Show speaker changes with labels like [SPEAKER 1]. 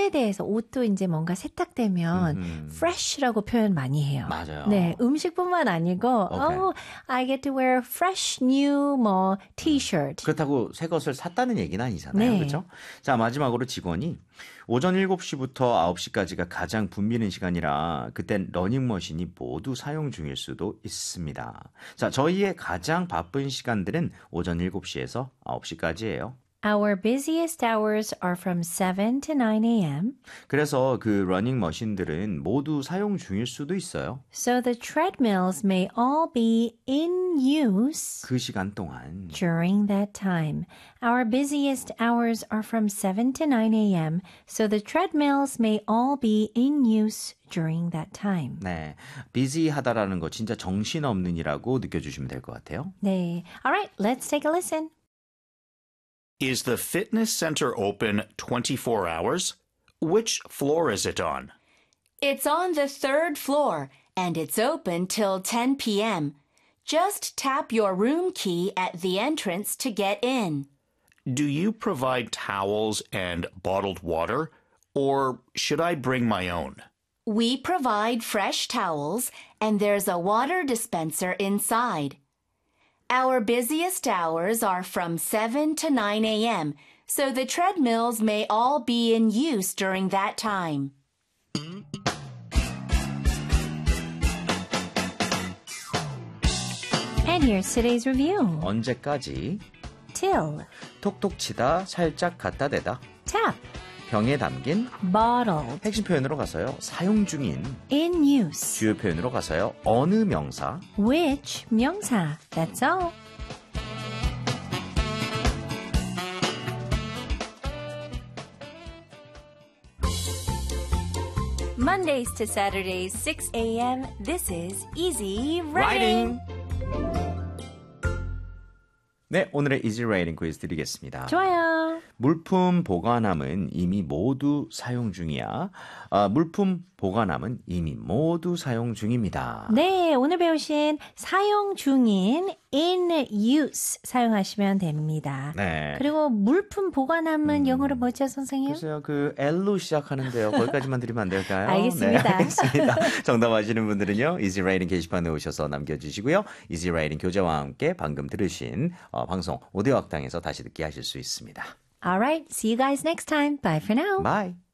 [SPEAKER 1] 옷에 대해서 옷도 이제 뭔가 세탁되면 fresh라고 표현 많이 해요.
[SPEAKER 2] 맞아요.
[SPEAKER 1] 네, 음식뿐만 아니고
[SPEAKER 2] Okay.
[SPEAKER 1] oh, I get to wear a fresh new 뭐 t-shirt.
[SPEAKER 2] 그렇다고 새 것을 샀다는 얘기는 아니잖아요.
[SPEAKER 1] 네.
[SPEAKER 2] 그렇죠? 자, 마지막으로 직원이 오전 7시부터 9시까지가 가장 붐비는 시간이라 그땐 러닝머신이 모두 사용 중일 수도 있습니다. 자, 저희의 가장 바쁜 시간들은 오전 7시에서 9시까지예요.
[SPEAKER 1] Our busiest hours are from 7 to 9 a.m.
[SPEAKER 2] 그래서 그 러닝머신들은 모두 사용 중일 수도 있어요.
[SPEAKER 1] So the treadmills may all be in use
[SPEAKER 2] 그 시간 동안.
[SPEAKER 1] during that time. Our busiest hours are from 7 to 9 a.m. So the treadmills may all be in use during that time.
[SPEAKER 2] 네, 비지하다라는 거 진짜 정신없는이라고 느껴주시면 될 것 같아요.
[SPEAKER 1] 네. All right, let's take a listen.
[SPEAKER 3] Is the fitness center open 24 hours? Which floor is it on?
[SPEAKER 4] It's on the 3rd floor, and it's open till 10 p.m. Just tap your room key at the entrance to get in.
[SPEAKER 3] Do you provide towels and bottled water, or should I bring my own?
[SPEAKER 4] We provide fresh towels, and there's a water dispenser inside. Our busiest hours are from 7 to 9 a.m., so the treadmills may all be in use during that time.
[SPEAKER 1] And here's today's review.
[SPEAKER 2] 언제까지?
[SPEAKER 1] Till,
[SPEAKER 2] 톡톡 치다, 살짝 갖다 대다.
[SPEAKER 1] tap,
[SPEAKER 2] 병에 담긴
[SPEAKER 1] bottled,
[SPEAKER 2] 핵심 표현으로 가서요. 사용 중인
[SPEAKER 1] in use,
[SPEAKER 2] 주요 표현으로 가서요. 어느 명사
[SPEAKER 1] which 명사. That's all. Mondays to Saturdays, 6 a.m. This is Easy Writing.
[SPEAKER 2] 네, 오늘의 Easy Writing quiz 드리겠습니다.
[SPEAKER 1] 좋아요.
[SPEAKER 2] 물품 보관함은 이미 모두 사용 중이야. 물품 보관함은 이미 모두 사용 중입니다.
[SPEAKER 1] 네, 오늘 배우신 사용 중인 in use 사용하시면 됩니다.
[SPEAKER 2] 네.
[SPEAKER 1] 그리고 물품 보관함은 영어로 뭐죠, 선생님?
[SPEAKER 2] 글쎄요, 그 L로 시작하는데요. 거기까지만 드리면 안 될까요?
[SPEAKER 1] 알겠습니다.
[SPEAKER 2] 네, 알겠습니다. 정답 아시는 분들은요, Easy Writing 게시판에 오셔서 남겨주시고요. Easy Writing 교재와 함께 방금 들으신 방송 오디오 학당에서 다시 듣기 하실 수 있습니다.
[SPEAKER 1] All right, see you guys next time. Bye for now.
[SPEAKER 2] Bye.